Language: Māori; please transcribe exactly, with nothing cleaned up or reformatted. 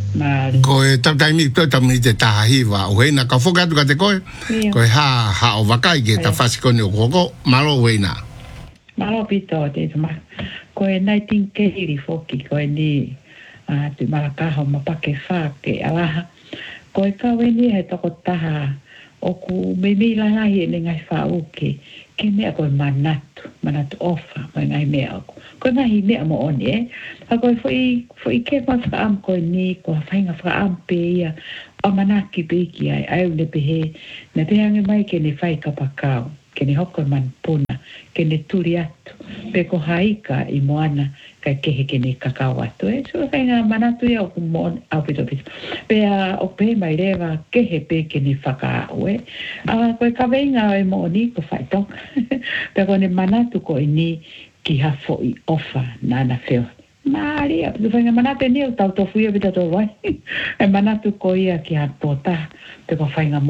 Mari. Ko e tau taimi to tau mi te tahi wa o hena ka foka tu ka te koe. Ko e ha ha o wakai ke ta fasiko ni o koko malo weina. Malo pito te tuma. Ko e nai tinke hiri foki ko e ni a tu malakaho mapake whake alaha. Ko e ka weni he toko taha o ku me me la ngai e ngai whauke. Ke mea koe manatu, manatu ofa, koe ngai mea ako. Koe ngai mea mo oni e. Ha koe fwoi, fwoi ke ma whaam koe ni, koe whainga whaam pe ia, o manaki pe iki ai, ai ule pe he, na te hange mai ke ne whai kapakau, ke ne hoko man puna, ke ne turi atu, pe ko haika i moana, kai kehe ke ne kakao atu e. So whainga manatu ia o ku mo au pito pito. Pe a o pe mai rewa kehe pe ke ne whakao e. A koe ka veinga o e mo ni ko whai toka. Pe ko ne manatu ko i ni ki hafo i ofa nana feo. Maria, tu whainga manatu ni o tau tofu ia pita tō wai. E manatu ko ia ki hapota, pe ko whainga mo